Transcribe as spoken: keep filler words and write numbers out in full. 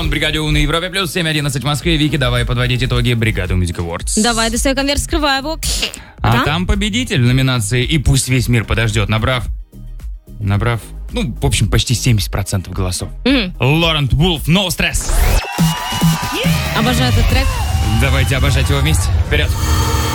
Леон, Бригаде У на Европе плюс, семь одиннадцать в Москве. Вики, давай подводить итоги Бригады Music Awards. Давай, достаю конверт, скрываю его. А Да? там победитель в номинации «И пусть весь мир подождет», набрав... Набрав, ну, в общем, почти семьдесят процентов голосов. Мгм. Лорент Вулф, «No Stress». Обожаю этот трек. Давайте обожать его вместе. Вперед.